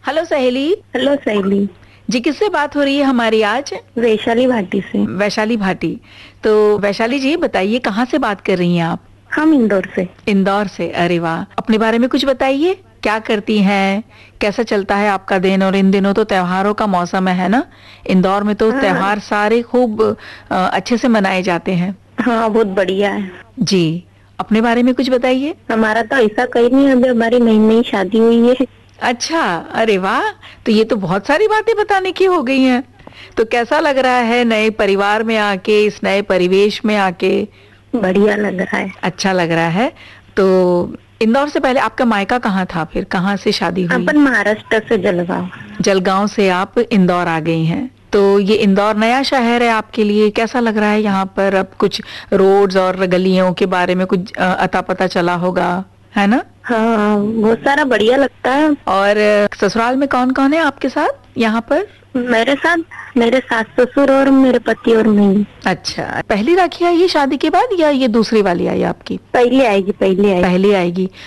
Hello सहेली। Hello सहेली। जी, किससे बात हो रही है हमारी आज? वैशाली भाटी से। वैशाली भाटी। तो वैशाली जी, बताइए कहाँ से बात कर रही हैं आप? हम इंदौर से। इंदौर से, अरे वाह। अपने बारे में कुछ बताइए, क्या करती हैं, कैसा चलता है आपका दिन? और इन दिनों तो त्योहारों का मौसम है ना? इंदौर में तो हाँ त्योहार सारे खूब अच्छे से मनाए जाते हैं। हाँ, बहुत बढ़िया है। जी, अपने बारे में कुछ बताइए। हमारा तो ऐसा कहीं नहीं, अभी हमारी नई नई शादी हुई है। अच्छा, अरे वाह। तो ये तो बहुत सारी बातें बताने की हो गई हैं। तो कैसा लग रहा है नए परिवार में आके, इस नए परिवेश में आके? बढ़िया लग रहा है। अच्छा लग रहा है। तो इंदौर से पहले आपका मायका कहाँ था, फिर कहाँ से शादी हुई? अपन महाराष्ट्र से जलगांव। जलगांव से आप इंदौर आ गई हैं। तो ये इंदौर नया शहर है आपके लिए, कैसा लग रहा है यहाँ पर? अब कुछ रोड्स और गलियों के बारे में कुछ अता पता चला होगा, है ना? हाँ, बहुत सारा बढ़िया लगता है। और ससुराल में कौन कौन है आपके साथ यहाँ पर? मेरे साथ मेरे सास ससुर और मेरे पति और मैं। अच्छा, पहली राखी आई है शादी के बाद या ये दूसरी वाली आई आपकी? पहले आएगी, पहले आएगी। पहले आएगी।